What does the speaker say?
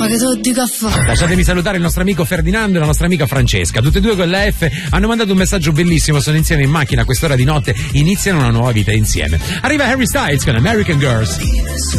Ma che te dico a fare? Lasciatemi salutare il nostro amico Ferdinando e la nostra amica Francesca, tutte e due con la F, hanno mandato un messaggio bellissimo, sono insieme in macchina a quest'ora di notte, iniziano una nuova vita insieme. Arriva Harry Styles con American Girls.